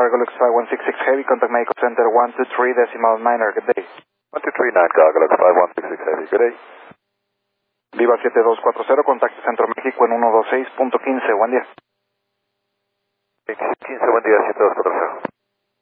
Gargolux 5166 Heavy, contact Medical Center 123.9er, good day. 1239 Gargolux 5166 Heavy, good day. Viva 7240, contacto Centro México en 126.15, buen día. 15, buen día, 7240.